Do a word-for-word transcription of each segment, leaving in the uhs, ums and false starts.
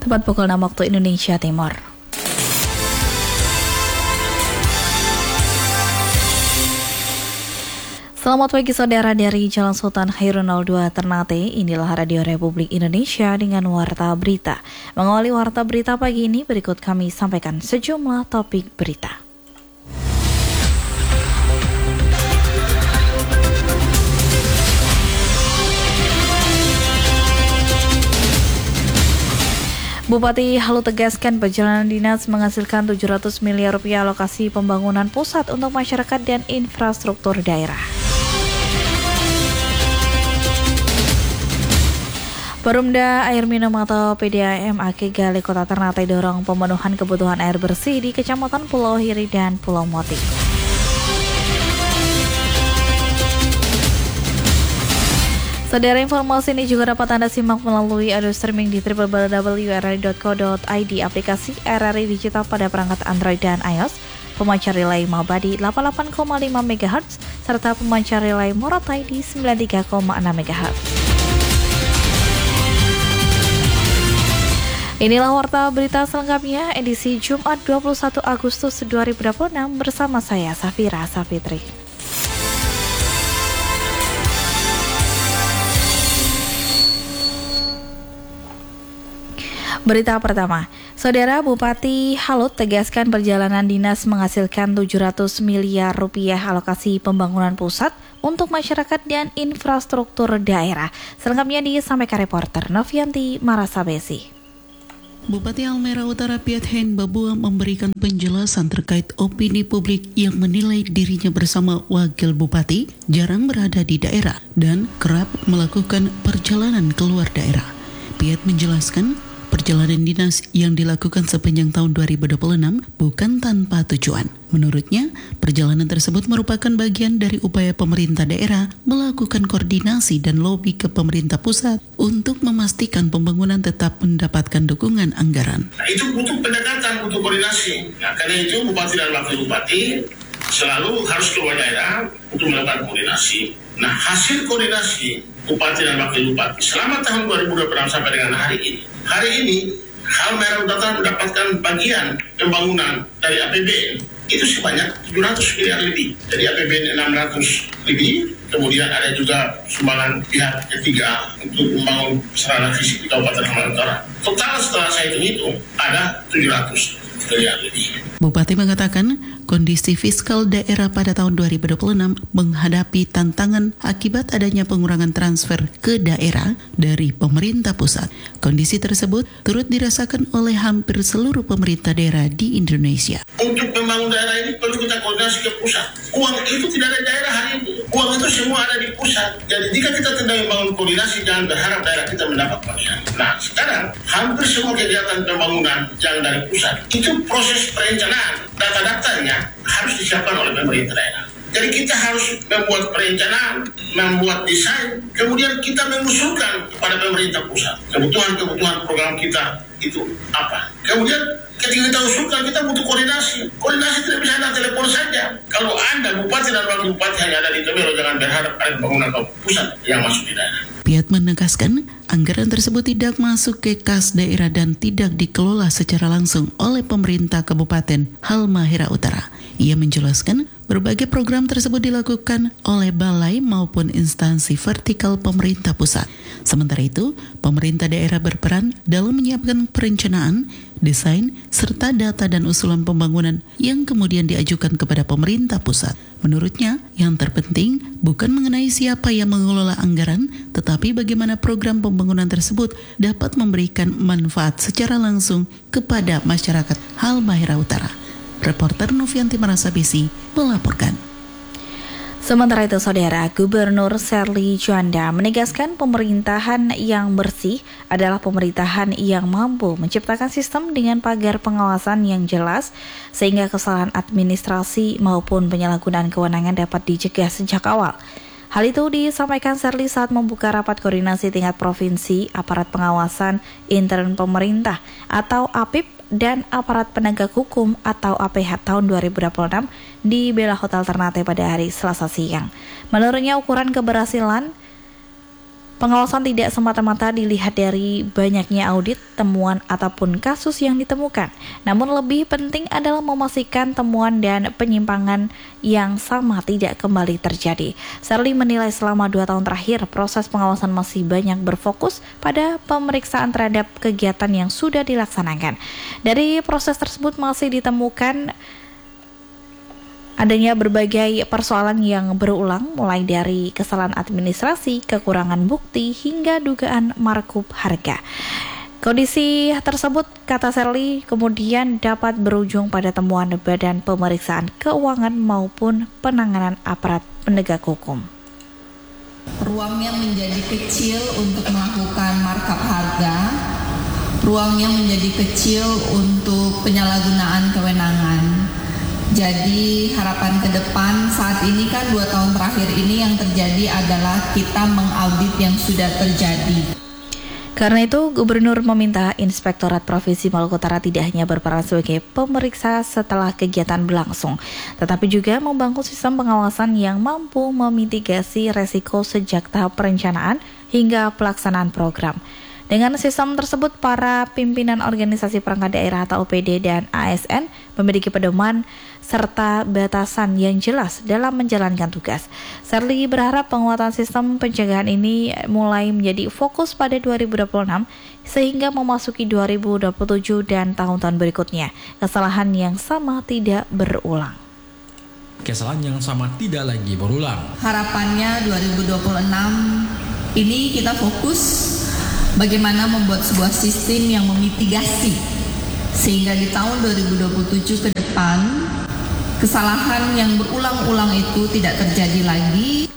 tepat pukul enam waktu Indonesia Timur. Selamat pagi saudara dari Jalan Sultan Hairun nol dua Ternate. Inilah Radio Republik Indonesia dengan Warta Berita. Mengawali Warta Berita pagi ini, berikut kami sampaikan sejumlah topik berita. Bupati Halu tegaskan perjalanan dinas menghasilkan tujuh ratus miliar rupiah alokasi pembangunan pusat untuk masyarakat dan infrastruktur daerah. Perumda Air Minum atau P D A M A K Gali Kota Ternate dorong pemenuhan kebutuhan air bersih di Kecamatan Pulau Hiri dan Pulau Moti. Saudara, informasi ini juga dapat Anda simak melalui audio streaming di w w w titik r r i titik co titik i d, aplikasi R R I Digital pada perangkat Android dan iOS, pemancar relay Mabadi delapan puluh delapan koma lima megahertz, serta pemancar relay Moratai di sembilan puluh tiga koma enam megahertz. Inilah Warta Berita selengkapnya edisi Jumat dua puluh satu Agustus dua ribu dua puluh enam bersama saya Safira Safitri. Berita pertama, Saudara, Bupati Halut tegaskan perjalanan dinas menghasilkan tujuh ratus miliar rupiah alokasi pembangunan pusat untuk masyarakat dan infrastruktur daerah. Selengkapnya disampaikan reporter Novianti Marasabesi. Bupati Halmahera Utara Piet Hein Babua memberikan penjelasan terkait opini publik yang menilai dirinya bersama Wakil Bupati jarang berada di daerah dan kerap melakukan perjalanan keluar daerah. Piet menjelaskan perjalanan dinas yang dilakukan sepanjang tahun dua ribu dua puluh enam bukan tanpa tujuan. Menurutnya, perjalanan tersebut merupakan bagian dari upaya pemerintah daerah melakukan koordinasi dan lobi ke pemerintah pusat untuk memastikan pembangunan tetap mendapatkan dukungan anggaran. Nah, itu butuh pendekatan, butuh koordinasi. Nah, karena itu Bupati dan Wakil Bupati selalu harus keluar daerah untuk melakukan koordinasi. Nah, hasil koordinasi Bupati dan Wakil Bupati selama tahun dua ribu dua puluh enam sampai dengan hari ini. Hari ini, Halmahera Utara mendapatkan bagian pembangunan dari A P B N itu sebanyak tujuh ratus miliar lebih. Jadi A P B N enam ratus lebih, kemudian ada juga sumbangan pihak ketiga untuk membangun sarana fisik di Kabupaten Halmahera Utara. Total setelah saya hitung-hitung ada tujuh ratus miliar lebih. Bupati mengatakan kondisi fiskal daerah pada tahun dua ribu dua puluh enam menghadapi tantangan akibat adanya pengurangan transfer ke daerah dari pemerintah pusat. Kondisi tersebut turut dirasakan oleh hampir seluruh pemerintah daerah di Indonesia. Untuk membangun daerah ini perlu kita koordinasi ke pusat. Uang itu tidak ada di daerah hari ini. Uang itu semua ada di pusat. Jadi jika kita tidak membangun koordinasi, jangan berharap daerah kita mendapat bagian. Nah, sekarang hampir semua kegiatan pembangunan yang dari pusat itu proses perencanaan, data-datanya harus disiapkan oleh pemerintah daerah. Jadi kita harus membuat perencanaan, membuat desain, kemudian kita mengusulkan kepada pemerintah pusat kebutuhan-kebutuhan program kita itu apa. Kemudian ketika kita usulkan, kita butuh koordinasi. Koordinasi tidak bisa ada telepon saja. Kalau Anda Bupati dan Wakil Bupati hanya ada di Temero, jangan berharap ada pembangunan pusat yang masuk di daerah. Piat menegaskan anggaran tersebut tidak masuk ke kas daerah dan tidak dikelola secara langsung oleh pemerintah Kabupaten Halmahera Utara. Ia menjelaskan berbagai program tersebut dilakukan oleh balai maupun instansi vertikal pemerintah pusat. Sementara itu, pemerintah daerah berperan dalam menyiapkan perencanaan, desain, serta data dan usulan pembangunan yang kemudian diajukan kepada pemerintah pusat. Menurutnya, yang terpenting bukan mengenai siapa yang mengelola anggaran, tetapi bagaimana program pembangunan tersebut dapat memberikan manfaat secara langsung kepada masyarakat Halmahera Utara. Reporter Novianti Marasabesi melaporkan. Sementara itu, Saudara, Gubernur Serly Juanda menegaskan pemerintahan yang bersih adalah pemerintahan yang mampu menciptakan sistem dengan pagar pengawasan yang jelas sehingga kesalahan administrasi maupun penyalahgunaan kewenangan dapat dicegah sejak awal. Hal itu disampaikan Serly saat membuka rapat koordinasi tingkat provinsi, aparat pengawasan intern pemerintah atau A P I P dan aparat penegak hukum atau A P H tahun dua ribu dua puluh enam di Bella Hotel Ternate pada hari Selasa siang. Menurutnya ukuran keberhasilan Pengawasan tidak semata-mata dilihat dari banyaknya audit, temuan, ataupun kasus yang ditemukan. Namun lebih penting adalah memastikan temuan dan penyimpangan yang sama tidak kembali terjadi. Serli menilai selama dua tahun terakhir, proses pengawasan masih banyak berfokus pada pemeriksaan terhadap kegiatan yang sudah dilaksanakan. Dari proses tersebut masih ditemukan adanya berbagai persoalan yang berulang, mulai dari kesalahan administrasi, kekurangan bukti, hingga dugaan markup harga. Kondisi tersebut, kata Serli, kemudian dapat berujung pada temuan Badan Pemeriksaan Keuangan maupun penanganan aparat penegak hukum. Ruangnya menjadi kecil untuk melakukan markup harga, ruangnya menjadi kecil untuk penyalahgunaan kewenangan. Jadi harapan ke depan saat ini kan dua tahun terakhir ini yang terjadi adalah kita mengaudit yang sudah terjadi. Karena itu, Gubernur meminta Inspektorat Provinsi Maluku Utara tidak hanya berperan sebagai pemeriksa setelah kegiatan berlangsung, tetapi juga membangun sistem pengawasan yang mampu memitigasi resiko sejak tahap perencanaan hingga pelaksanaan program. Dengan sistem tersebut, para pimpinan organisasi perangkat daerah atau O P D dan A S N memiliki pedoman serta batasan yang jelas dalam menjalankan tugas. Serli berharap penguatan sistem pencegahan ini mulai menjadi fokus pada dua ribu dua puluh enam sehingga memasuki dua ribu dua puluh tujuh dan tahun-tahun berikutnya. Kesalahan yang sama tidak berulang. Kesalahan yang sama tidak lagi berulang. Harapannya dua ribu dua puluh enam ini kita fokus bagaimana membuat sebuah sistem yang memitigasi sehingga di tahun dua ribu dua puluh tujuh ke depan kesalahan yang berulang-ulang itu tidak terjadi lagi.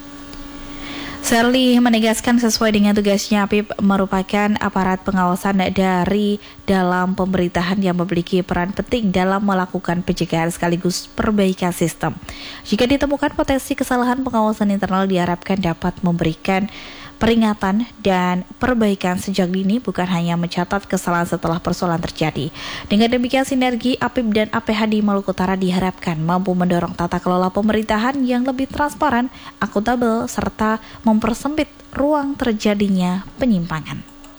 Serli menegaskan sesuai dengan tugasnya, A P I P merupakan aparat pengawasan dari dalam pemerintahan yang memiliki peran penting dalam melakukan pencegahan sekaligus perbaikan sistem. Jika ditemukan potensi kesalahan, pengawasan internal diharapkan dapat memberikan peringatan dan perbaikan sejak dini, bukan hanya mencatat kesalahan setelah persoalan terjadi. Dengan demikian, sinergi A P I P dan A P H di Maluku Utara diharapkan mampu mendorong tata kelola pemerintahan yang lebih transparan, akuntabel, serta mempersempit ruang terjadinya penyimpangan.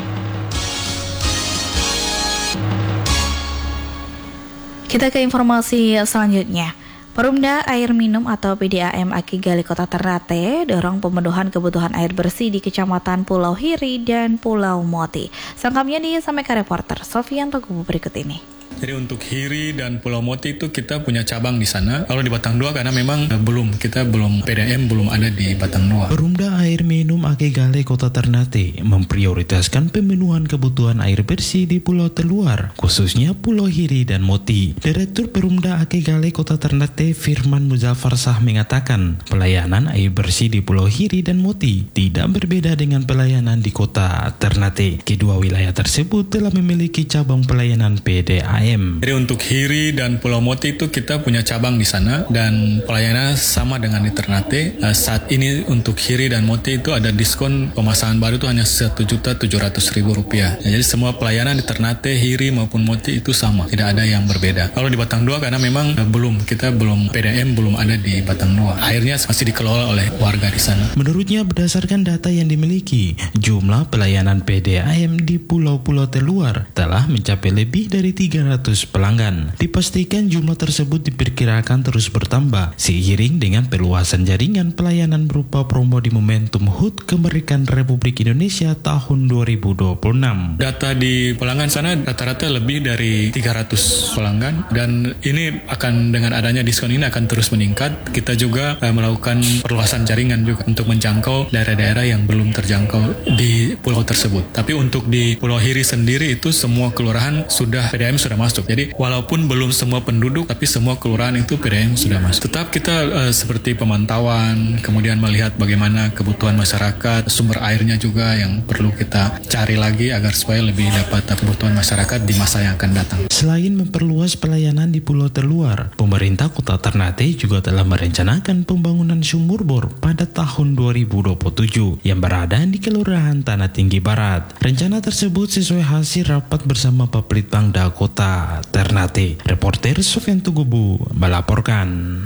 Kita ke informasi selanjutnya. Perumda Air Minum atau P D A M Aki Gali Kota Ternate dorong pemenuhan kebutuhan air bersih di Kecamatan Pulau Hiri dan Pulau Moti. Selengkapnya disampaikan reporter Sofian Togubu berikut ini. Jadi untuk Hiri dan Pulau Moti itu kita punya cabang di sana. Kalau di Batang Dua karena memang eh, belum, kita belum P D A M belum ada di Batang Dua. Perumda Air Minum Aki Gali Kota Ternate memprioritaskan pemenuhan kebutuhan air bersih di pulau terluar, khususnya Pulau Hiri dan Moti. Direktur Perumda Aki Gali Kota Ternate Firman Muzaffar Shah mengatakan, pelayanan air bersih di Pulau Hiri dan Moti tidak berbeda dengan pelayanan di Kota Ternate. Kedua wilayah tersebut telah memiliki cabang pelayanan P D A M. Jadi untuk Hiri dan Pulau Moti itu kita punya cabang di sana dan pelayanan sama dengan di Ternate. Uh, saat ini untuk Hiri dan Moti itu ada diskon pemasangan baru itu hanya satu juta tujuh ratus ribu rupiah. Ya, jadi semua pelayanan di Ternate, Hiri maupun Moti itu sama, tidak ada yang berbeda. Kalau di Batang Dua karena memang uh, belum, kita belum P D A M belum ada di Batang Dua. Airnya masih dikelola oleh warga di sana. Menurutnya berdasarkan data yang dimiliki, jumlah pelayanan P D A M di pulau-pulau terluar telah mencapai lebih dari tiga ratus pelanggan. Dipastikan jumlah tersebut diperkirakan terus bertambah seiring dengan perluasan jaringan pelayanan berupa promo di momentum H U T Kemerdekaan Republik Indonesia tahun dua ribu dua puluh enam. Data di pelanggan sana rata-rata lebih dari tiga ratus pelanggan dan ini akan dengan adanya diskon ini akan terus meningkat. Kita juga uh, melakukan perluasan jaringan juga untuk menjangkau daerah-daerah yang belum terjangkau di pulau tersebut. Tapi untuk di Pulau Hiri sendiri itu semua kelurahan sudah P D A M sudah masuk. Jadi walaupun belum semua penduduk, tapi semua kelurahan itu P D A M sudah masuk. Tetap kita uh, seperti pemantauan, kemudian melihat bagaimana kebutuhan masyarakat, sumber airnya juga yang perlu kita cari lagi agar supaya lebih dapat kebutuhan masyarakat di masa yang akan datang. Selain memperluas pelayanan di pulau terluar, pemerintah Kota Ternate juga telah merencanakan pembangunan sumur bor pada tahun dua ribu dua puluh tujuh yang berada di Kelurahan Tanah Tinggi Barat. Rencana tersebut sesuai hasil rapat bersama Bapelitbangda Kota Ternate. Reporter Sofian Togubu melaporkan.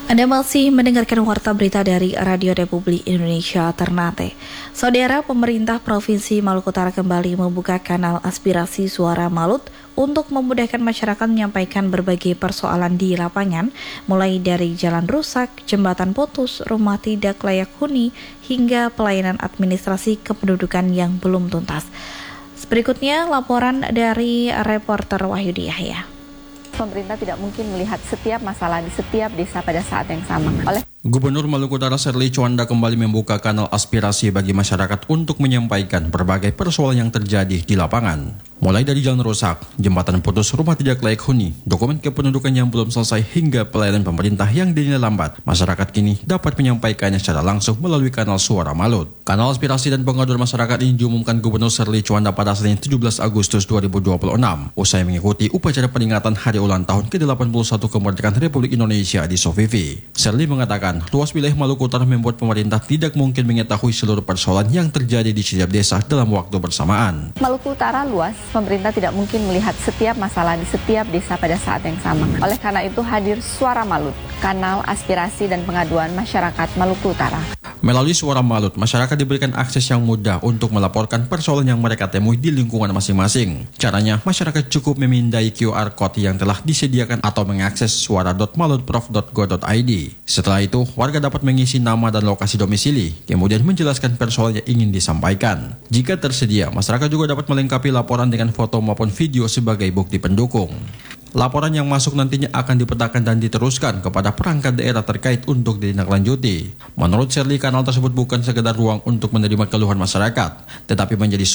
Anda masih mendengarkan Warta Berita dari Radio Republik Indonesia Ternate. Saudara, pemerintah Provinsi Maluku Utara kembali membuka kanal aspirasi Suara Malut untuk memudahkan masyarakat menyampaikan berbagai persoalan di lapangan, mulai dari jalan rusak, jembatan putus, rumah tidak layak huni, hingga pelayanan administrasi kependudukan yang belum tuntas. Berikutnya laporan dari reporter Wahyudi Yahya. Pemerintah tidak mungkin melihat setiap masalah di setiap desa pada saat yang sama. Oleh Gubernur Maluku Utara Sherly Chowanda kembali membuka kanal aspirasi bagi masyarakat untuk menyampaikan berbagai persoalan yang terjadi di lapangan. Mulai dari jalan rusak, jembatan putus, rumah tidak layak huni, dokumen kependudukan yang belum selesai, hingga pelayanan pemerintah yang dinilai lambat, masyarakat kini dapat menyampaikannya secara langsung melalui kanal Suara Malut. Kanal aspirasi dan pengaduan masyarakat ini diumumkan Gubernur Sherly Chowanda pada Senin tujuh belas Agustus dua ribu dua puluh enam, usai mengikuti upacara peringatan Hari Ulang Tahun ke delapan puluh satu Kemerdekaan Republik Indonesia di Sovivi. Sherly mengatakan, luas wilayah Maluku Utara membuat pemerintah tidak mungkin mengetahui seluruh persoalan yang terjadi di setiap desa dalam waktu bersamaan. Maluku Utara luas, pemerintah tidak mungkin melihat setiap masalah di setiap desa pada saat yang sama. Oleh karena itu hadir Suara Malut, kanal aspirasi dan pengaduan masyarakat Maluku Utara. Melalui Suara Malut, masyarakat diberikan akses yang mudah untuk melaporkan persoalan yang mereka temui di lingkungan masing-masing. Caranya, masyarakat cukup memindai Q R Code yang telah disediakan atau mengakses suara dot malutprof dot go dot i d. Setelah itu, warga dapat mengisi nama dan lokasi domisili, kemudian menjelaskan persoalan yang ingin disampaikan. Jika tersedia, masyarakat juga dapat melengkapi laporan dengan foto maupun video sebagai bukti pendukung. Laporan yang masuk nantinya akan dipetakan dan diteruskan kepada perangkat daerah terkait untuk ditindaklanjuti. Menurut Sherly, kanal tersebut bukan sekedar ruang untuk menerima keluhan masyarakat, tetapi menjadi